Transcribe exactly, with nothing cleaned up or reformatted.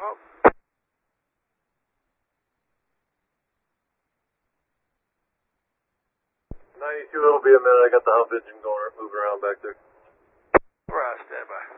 hump. ninety-two, it'll be a minute. I got the hump engine going, moving around back there. Right, stand by.